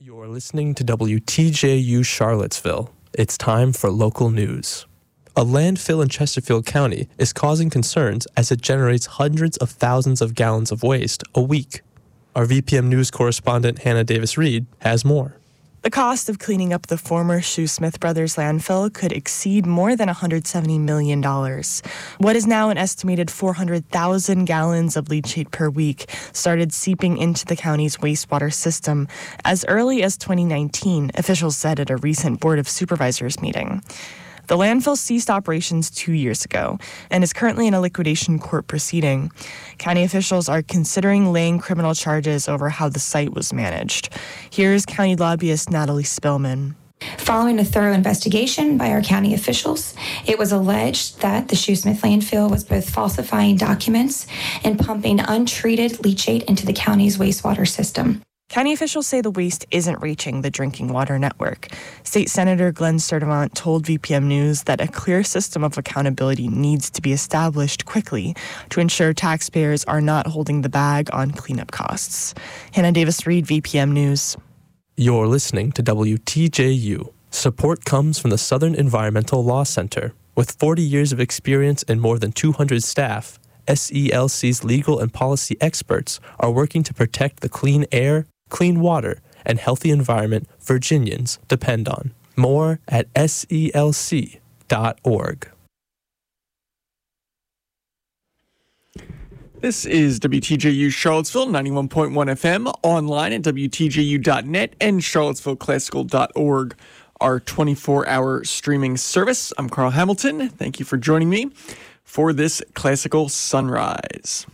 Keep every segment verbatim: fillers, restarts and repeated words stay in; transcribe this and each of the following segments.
You're listening to W T J U Charlottesville. It's time for local news. A landfill in Chesterfield County is causing concerns as it generates hundreds of thousands of gallons of waste a week. Our V P M News correspondent Hannah Davis-Reed has more. The cost of cleaning up the former Shoesmith Brothers landfill could exceed more than one hundred seventy million dollars. What is now an estimated four hundred thousand gallons of leachate per week started seeping into the county's wastewater system as early as twenty nineteen, officials said at a recent Board of Supervisors meeting. The landfill ceased operations two years ago and is currently in a liquidation court proceeding. County officials are considering laying criminal charges over how the site was managed. Here's county lobbyist Natalie Spillman. Following a thorough investigation by our county officials, it was alleged that the Shoesmith landfill was both falsifying documents and pumping untreated leachate into the county's wastewater system. County officials say the waste isn't reaching the drinking water network. State Senator Glenn Sturdivant told V P M News that a clear system of accountability needs to be established quickly to ensure taxpayers are not holding the bag on cleanup costs. Hannah Davis-Reed, V P M News. You're listening to W T J U. Support comes from the Southern Environmental Law Center. With forty years of experience and more than two hundred staff, S E L C's legal and policy experts are working to protect the clean air, clean water, and healthy environment Virginians depend on. More at S E L C dot org. This is W T J U Charlottesville, ninety-one point one F M, online at W T J U dot net and Charlottesville Classical dot org, our twenty-four hour streaming service. I'm Carl Hamilton. Thank you for joining me for this classical sunrise.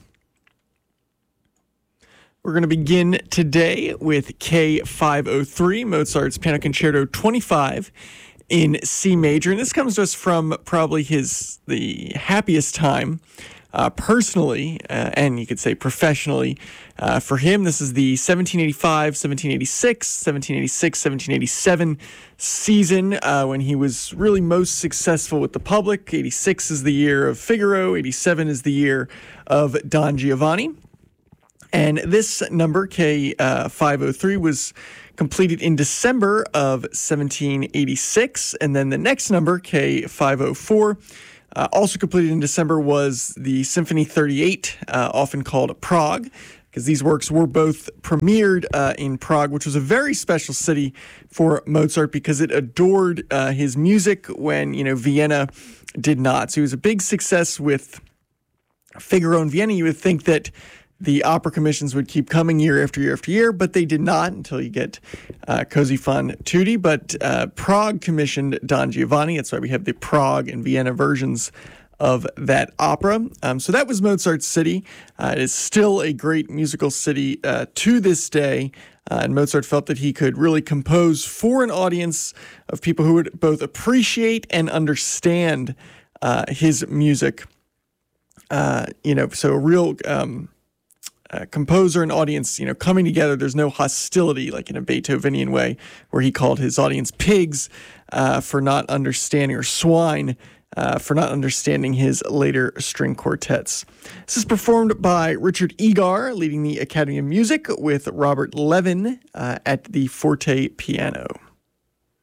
We're going to begin today with K five oh three, Mozart's Piano Concerto twenty-five in C major. And this comes to us from probably his the happiest time uh, personally, uh, and you could say professionally. Uh, for him, this is the seventeen eighty-five, seventeen eighty-six, seventeen eighty-six, seventeen eighty-seven season uh, when he was really most successful with the public. eighty-six is the year of Figaro, eighty-seven is the year of Don Giovanni. And this number, K five oh three, was completed in December of seventeen eighty-six. And then the next number, K five oh four, uh, also completed in December, was the Symphony thirty-eight, uh, often called Prague, because these works were both premiered uh, in Prague, which was a very special city for Mozart because it adored uh, his music when, you know, Vienna did not. So he was a big success with Figaro in Vienna. You would think that the opera commissions would keep coming year after year after year, but they did not until you get uh, Cosi fan tutti. But uh, Prague commissioned Don Giovanni. That's why we have the Prague and Vienna versions of that opera. Um, so that was Mozart's city. Uh, it is still a great musical city uh, to this day. Uh, and Mozart felt that he could really compose for an audience of people who would both appreciate and understand uh, his music. Uh, you know, so a real... Um, Uh, composer and audience, you know, coming together. There's no hostility like in a Beethovenian way where he called his audience pigs uh, for not understanding, or swine uh, for not understanding his later string quartets. This is performed by Richard Egar, leading the Academy of Music, with Robert Levin uh, at the forte piano.